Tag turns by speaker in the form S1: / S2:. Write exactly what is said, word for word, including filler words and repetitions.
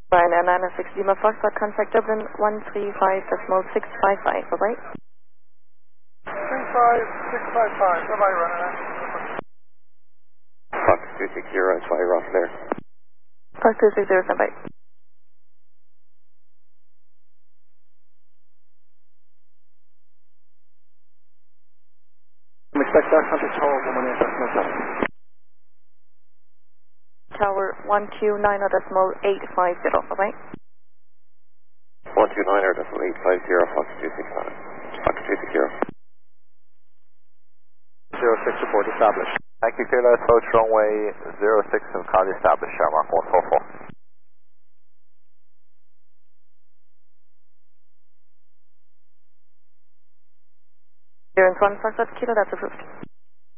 S1: Ryanair nine oh six Lima Foxtrot, contact Dublin one three five decimal six five five, bye-bye.
S2: three five six five five, bye-bye Ryanair.
S3: Fox two six zero, that's why you're off there.
S1: Fox two six zero, stand by.
S2: Expect that contact tower one eight decimal seven.
S1: Tower one two nine decimal eight five zero, bye-bye.
S3: one two nine decimal eight five zero, Fox two six nine. Fox two six zero.
S4: zero six report established. Thank you, clear light approach runway zero six and call established, Sharmark one four four.
S1: Clearance one Foxtrot, Kilo, that's approved.